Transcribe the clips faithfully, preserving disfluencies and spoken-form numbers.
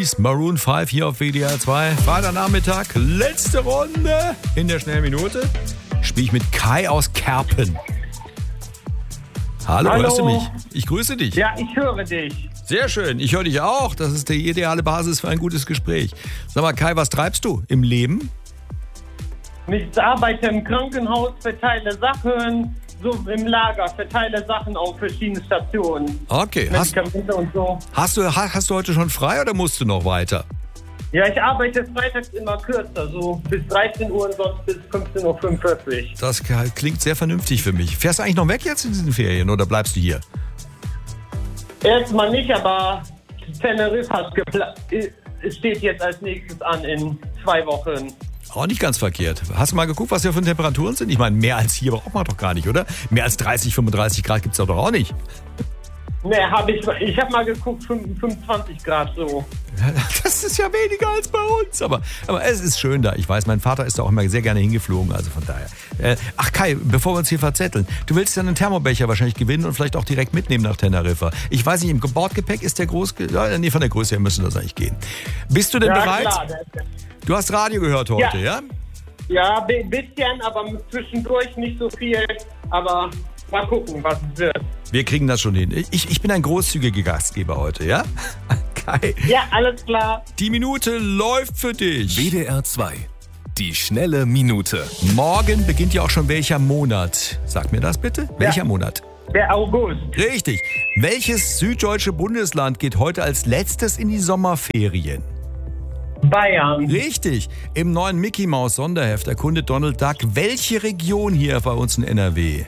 Breeze, Maroon fünf hier auf W D R zwei. Freitagnachmittag, letzte Runde in der Schnellminute. Spiele ich mit Kai aus Kerpen. Hallo, Hallo, hörst du mich? Ich grüße dich. Ja, ich höre dich. Sehr schön, ich höre dich auch. Das ist die ideale Basis für ein gutes Gespräch. Sag mal, Kai, was treibst du im Leben? Ich arbeite im Krankenhaus, verteile Sachen, so im Lager, verteile Sachen auf verschiedene Stationen. Okay, hast, Medikamente und so. hast, du, hast du heute schon frei oder musst du noch weiter? Ja, ich arbeite freitags immer kürzer, so bis dreizehn Uhr und sonst bis fünfzehn Uhr fünfundvierzig. Das klingt sehr vernünftig für mich. Fährst du eigentlich noch weg jetzt in diesen Ferien oder bleibst du hier? Erstmal nicht, aber Teneriffe hat geplant. Es steht jetzt als nächstes an in zwei Wochen. Auch nicht ganz verkehrt. Hast du mal geguckt, was hier für Temperaturen sind? Ich meine, mehr als hier braucht man doch gar nicht, oder? Mehr als dreißig, fünfunddreißig Grad gibt es doch auch nicht. Ne, hab ich, ich habe mal geguckt, fünfundzwanzig Grad so. Das ist ja weniger als bei uns. Aber, aber es ist schön da. Ich weiß, mein Vater ist da auch immer sehr gerne hingeflogen. Also von daher. Äh, ach Kai, bevor wir uns hier verzetteln. Du willst ja einen Thermobecher wahrscheinlich gewinnen und vielleicht auch direkt mitnehmen nach Teneriffa. Ich weiß nicht, im Bordgepäck ist der groß... Ja, nee, von der Größe her müssen das eigentlich gehen. Bist du denn Ja, bereit? klar. Du hast Radio gehört heute, ja? Ja, ein bisschen, aber zwischendurch nicht so viel. Aber mal gucken, was es wird. Wir kriegen das schon hin. Ich, ich bin ein großzügiger Gastgeber heute, ja? Kai. Ja, alles klar. Die Minute läuft für dich. W D R zwei. Die schnelle Minute. Morgen beginnt ja auch schon welcher Monat? Sag mir das bitte. Welcher Monat? Der August. Richtig. Welches süddeutsche Bundesland geht heute als letztes in die Sommerferien? Bayern. Richtig. Im neuen Mickey Mouse Sonderheft erkundet Donald Duck welche Region hier bei uns in N R W?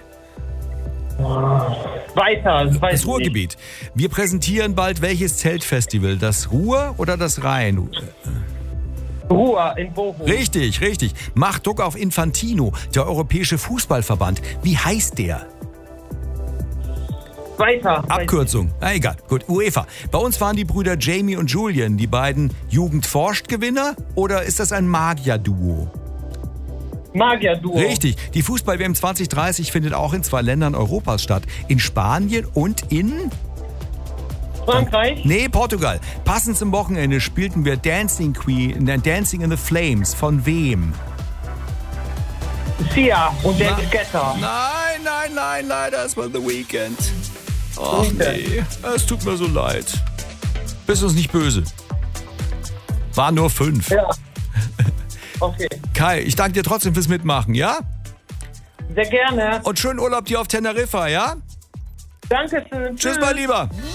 Weiter. Das, weiß Das ich Ruhrgebiet. Wir präsentieren bald welches Zeltfestival? Das Ruhr oder das Rhein? nicht. Ruhr in Bochum. Richtig, richtig. Macht Druck auf Infantino, der Europäische Fußballverband. Wie heißt der? Weiter. Abkürzung. Na egal. Gut. UEFA. Bei uns waren die Brüder Jamie und Julian die beiden Jugend-Forscht-Gewinner oder ist das ein Magier-Duo? Magier-Duo. Richtig. Die Fußball-W M zwanzig dreißig findet auch in zwei Ländern Europas statt. In Spanien und in... Frankreich. Nee, Portugal. Passend zum Wochenende spielten wir Dancing Queen, nein, Dancing in the Flames. Von wem? Sia und der Na- Getter. Nein, nein, nein, leider, es war The Weeknd. Ach nee, es tut mir so leid. Bist uns nicht böse. War nur fünf. Ja. Okay. Kai, ich danke dir trotzdem fürs Mitmachen, ja? Sehr gerne. Und schönen Urlaub dir auf Teneriffa, ja? Dankeschön. Tschüss, mein Lieber.